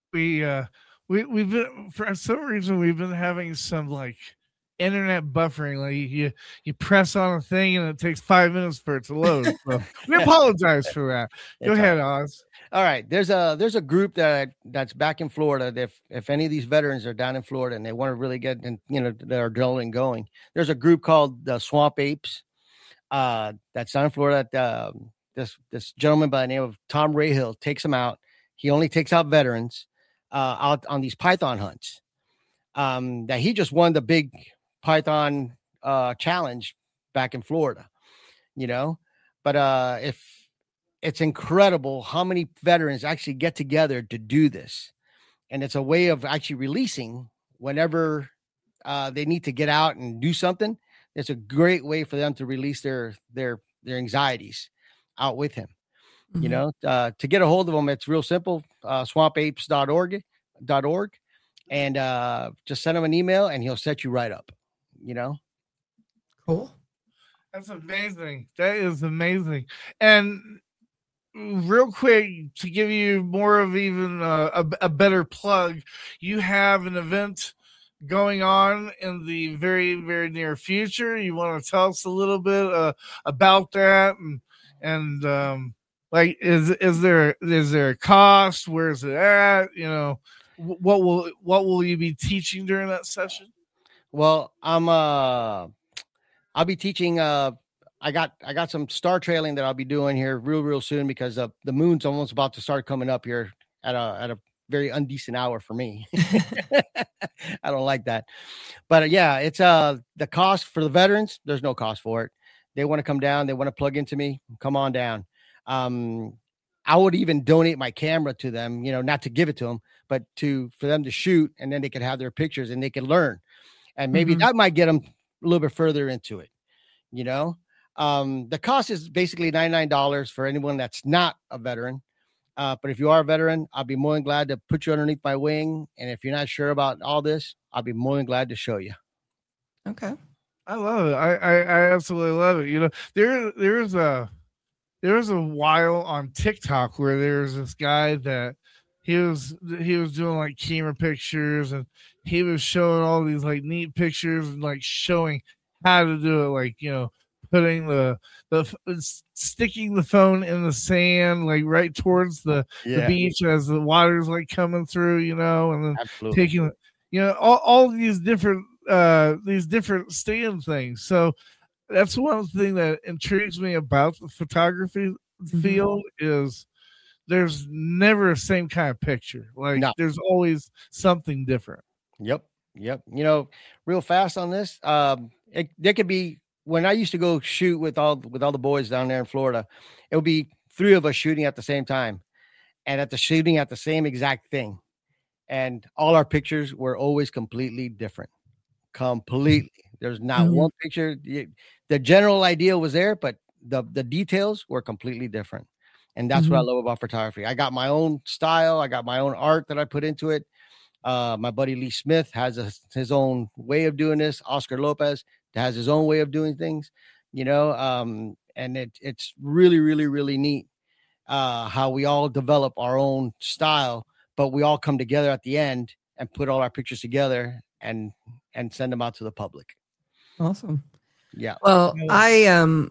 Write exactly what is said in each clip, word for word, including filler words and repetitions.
we uh we we've been for some reason we've been having some like internet buffering. Like you you press on a thing and it takes five minutes for it to load. So we apologize for that. Go It's all right. ahead, Oz. All right. There's a there's a group that that's back in Florida. If if any of these veterans are down in Florida and they want to really get in, you know, their adrenaline going, there's a group called the Swamp Apes. Uh, that's down in Florida. That, um, this this gentleman by the name of Tom Rayhill takes them out. He only takes out veterans uh, out on these python hunts. Um, that he just won the big python uh, challenge back in Florida. You know, but uh, if it's incredible how many veterans actually get together to do this. And it's a way of actually releasing whenever uh, they need to get out and do something. It's a great way for them to release their, their, their anxieties out with him. Mm-hmm. You know, uh, to get a hold of them, it's real simple. Uh, swamp apes dot org dot org and uh, just send him an email and he'll set you right up, you know? Cool. That's amazing. That is amazing. And real quick, to give you more of even uh, a, a better plug, you have an event going on in the very, very near future. You want to tell us a little bit uh, about that, and and um, like, is is there is there a cost? Where is it at? You know, what will what will you be teaching during that session? Well, I'm uh, I'll be teaching uh. I got I got some star trailing that I'll be doing here real real soon because uh, the moon's almost about to start coming up here at a at a very undecent hour for me. I don't like that, but uh, yeah, it's uh the cost for the veterans. There's no cost for it. They want to come down. They want to plug into me. Come on down. Um, I would even donate my camera to them. You know, not to give it to them, but to for them to shoot, and then they could have their pictures and they could learn, and maybe mm-hmm. that might get them a little bit further into it. You know. Um, the cost is basically ninety-nine dollars for anyone that's not a veteran. Uh, but if you are a veteran, I'll be more than glad to put you underneath my wing. And if you're not sure about all this, I'll be more than glad to show you. Okay. I love it. I, I, I absolutely love it. You know, there, there's a, there was a while on TikTok where there's this guy that he was, he was doing like camera pictures and he was showing all these like neat pictures and like showing how to do it. Like, you know, putting the the sticking the phone in the sand, like right towards the, yeah. the beach as the water's like coming through, you know, and then Absolutely. taking, you know, all, all these different uh these different stand things. So that's one thing that intrigues me about the photography mm-hmm. field is there's never the same kind of picture. Like no. there's always something different. Yep. Yep. You know, real fast on this, um, it, there could be. When I used to go shoot with all with all the boys down there in Florida, it would be three of us shooting at the same time and at the shooting at the same exact thing. And all our pictures were always completely different. Completely. There's not mm-hmm. one picture. The general idea was there, but the, the details were completely different. And that's mm-hmm. what I love about photography. I got my own style. I got my own art that I put into it. Uh, my buddy Lee Smith has a, his own way of doing this. Oscar Lopez has his own way of doing things, you know, um, and it, it's really, really, really neat uh, how we all develop our own style, but we all come together at the end and put all our pictures together and and send them out to the public. Awesome. Yeah. Well, I um,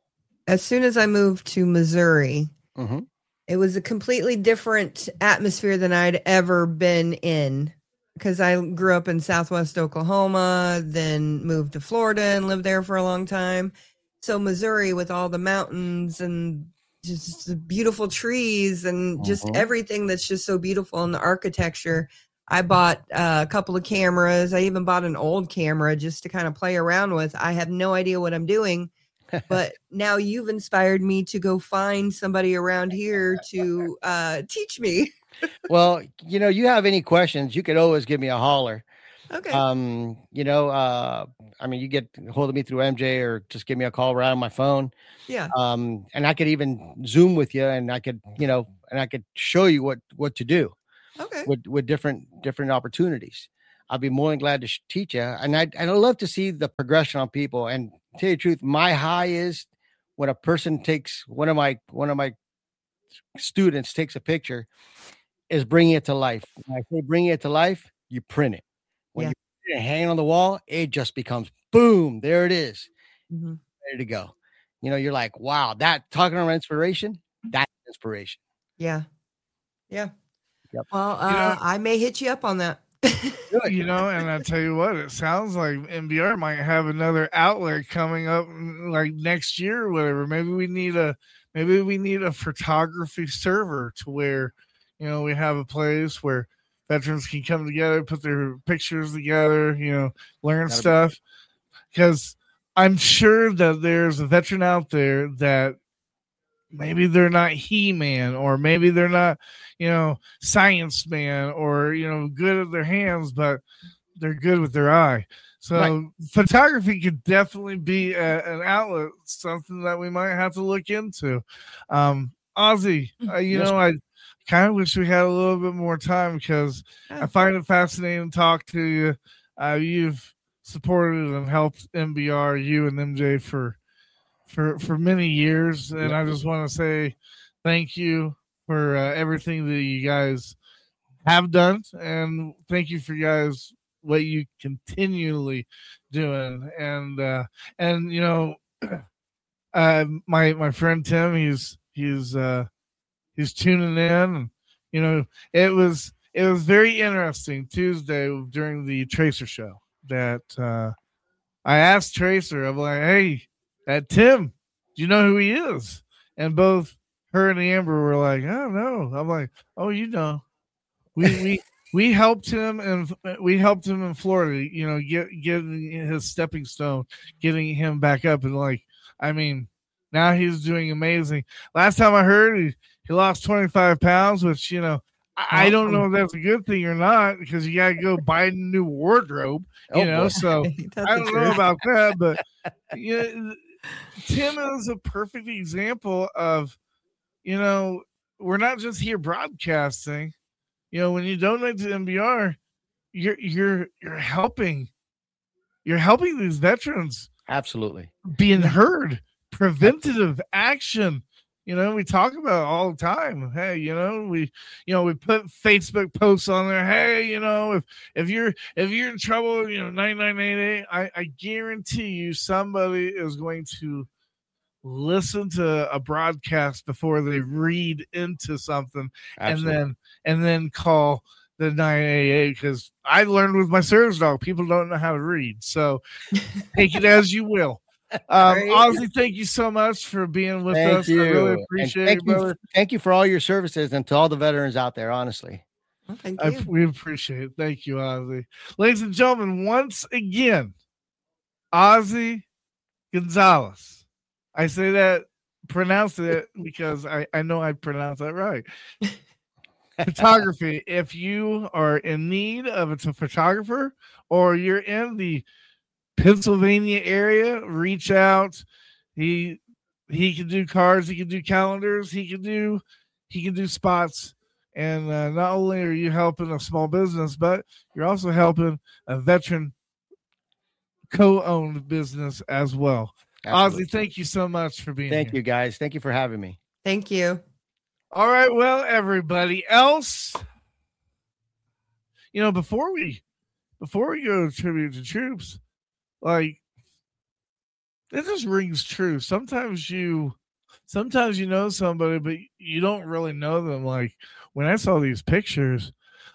as soon as I moved to Missouri, mm-hmm. it was a completely different atmosphere than I'd ever been in. Because I grew up in Southwest Oklahoma, then moved to Florida and lived there for a long time. So Missouri with all the mountains and just the beautiful trees and just uh-huh. everything that's just so beautiful in the architecture. I bought uh, a couple of cameras. I even bought an old camera just to kind of play around with. I have no idea what I'm doing. But now you've inspired me to go find somebody around here to uh, teach me. Well, you know, you have any questions, you could always give me a holler. Okay. Um, you know, uh, I mean, you get a hold of me through M J or just give me a call right on my phone. Yeah. Um, and I could even Zoom with you and I could, you know, and I could show you what, what to do. Okay. With, with different, different opportunities. I'll be more than glad to sh- teach you. And I, and I love to see the progression on people. And to tell you the truth, my high is when a person takes one of my, one of my students takes a picture is bringing it to life. When I say bringing it to life, you print it. When Yeah. you hang on the wall, it just becomes boom. There it is. Mm-hmm. Ready to go. You know, you're like, wow, that talking about inspiration, that's inspiration. Yeah. Yeah. Yep. Well, uh, You know, I may hit you up on that. You know, and I tell you what, it sounds like M B R might have another outlet coming up like next year or whatever. Maybe we need a maybe we need a photography server to where, you know, we have a place where veterans can come together, put their pictures together, you know, learn That'd stuff. Because I'm sure that there's a veteran out there that maybe they're not He-Man, or maybe they're not, you know, Science Man, or, you know, good at their hands, but they're good with their eye. So right. Photography could definitely be a, an outlet, something that we might have to look into. Um, Ozzy, uh, you yes. know, I kind of wish we had a little bit more time, because oh. I find it fascinating to talk to you. Uh, you've supported and helped M B R, you and M J, for for for many years, and I just want to say thank you for uh, everything that you guys have done, and thank you for you guys what you continually doing. And uh and you know, uh my my friend Tim, he's he's uh he's tuning in, and you know, it was it was very interesting Tuesday during the Tracer show that uh I asked Tracer, I'm like, hey, that Tim, do you know who he is? And both her and Amber were like, I don't know. I'm like, oh, you know, we we we helped him, and we helped him in Florida, you know, get getting his stepping stone, getting him back up, and like, I mean, now he's doing amazing. Last time I heard, he, he lost twenty-five pounds, which, you know, I, I don't know if that's a good thing or not, because you got to go buy a new wardrobe, you oh, know. Boy. So I don't know about that, but you know, Tim is a perfect example of, you know, we're not just here broadcasting. You know, when you donate to M B R, you're you're you're helping, you're helping these veterans. Absolutely. Being heard, preventative action. You know, we talk about it all the time. Hey, you know, we, you know, we put Facebook posts on there. Hey, you know, if if you're if you're in trouble, you know, nine nine eight eight. I, I guarantee you, somebody is going to listen to a broadcast before they read into something. Absolutely. and then and then call the nine eight eight, because I learned with my service dog, people don't know how to read. So take it as you will. Um, right. Ozzy, thank you so much for being with thank us. You. I really appreciate thank it, brother. You, thank you for all your services, and to all the veterans out there, honestly. Well, thank I, you. we appreciate it. Thank you, Ozzy. Ladies and gentlemen, once again, Ozzy Gonzalez. I say that, pronounce it, because I, I know I pronounced that right. Photography. If you are in need of a photographer, or you're in the Pennsylvania area, reach out. He he can do cards, he can do calendars, he can do he can do spots. And uh, not only are you helping a small business, but you're also helping a veteran co-owned business as well. Absolutely. Ozzy, thank you so much for being thank here. you, guys. Thank you for having me. Thank you. All right. Well, everybody else, you know, before we before we go to tribute to troops, like, it just rings true. Sometimes you sometimes you know somebody, but you don't really know them. Like, when I saw these pictures,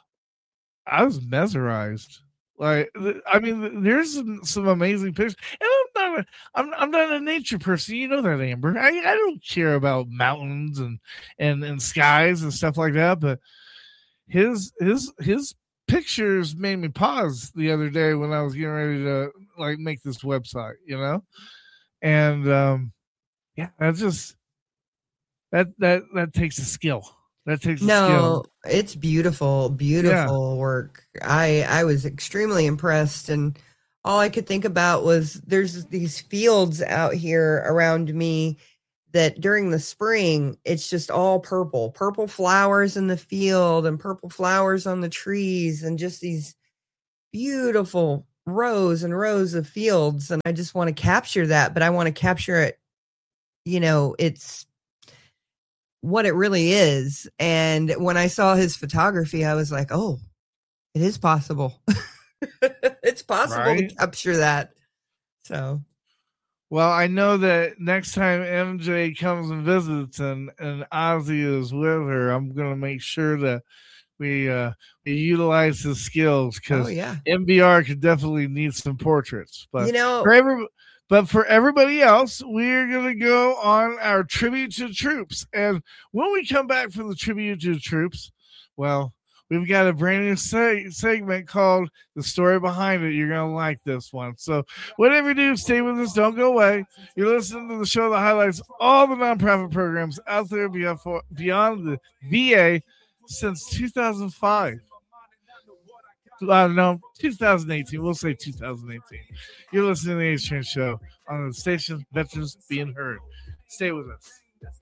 I was mesmerized. Like, I mean, there's some, some amazing pictures, and I'm not a, I'm I'm not a nature person. You know that, Amber. I, I don't care about mountains and, and and skies and stuff like that. But his his his pictures made me pause the other day when I was getting ready to like make this website, you know, and um, yeah, that's just that that that takes a skill. That takes no, skill. It's beautiful, beautiful yeah. work. I I was extremely impressed, and all I could think about was there's these fields out here around me that during the spring, it's just all purple, purple flowers in the field and purple flowers on the trees, and just these beautiful rows and rows of fields. And I just want to capture that, but I want to capture it, you know, it's what it really is. And when I saw his photography, I was like, oh, it is possible. It's possible right? to capture that. So, well, I know that next time M J comes and visits and, and Ozzy is with her, I'm going to make sure that we uh, we utilize his skills, because oh, yeah. M B R could definitely need some portraits. But you know, for every, but for everybody else, we're going to go on our tribute to troops. And when we come back from the tribute to troops, well, we've got a brand new seg- segment called The Story Behind It. You're going to like this one. So whatever you do, stay with us. Don't go away. You're listening to the show that highlights all the nonprofit programs out there beyond, beyond the V A since two thousand five. Uh, no, two thousand eighteen. We'll say two thousand eighteen. You're listening to the H-Train Show on the station Veterans Being Heard. Stay with us.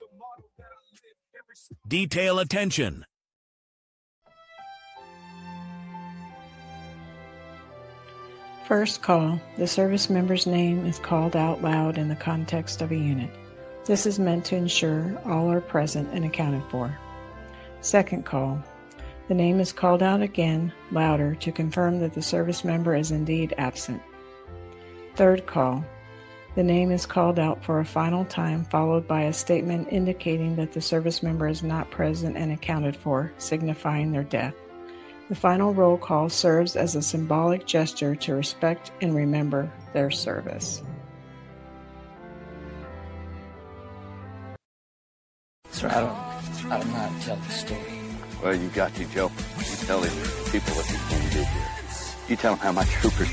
Detail attention. First call. The service member's name is called out loud in the context of a unit. This is meant to ensure all are present and accounted for. Second call. The name is called out again, louder, to confirm that the service member is indeed absent. Third call. The name is called out for a final time, followed by a statement indicating that the service member is not present and accounted for, signifying their death. The final roll call serves as a symbolic gesture to respect and remember their service. Sir, I don't, I don't know how to tell the story. Well, you got to, Joe. You tell these people what you can do here. You tell them how my troopers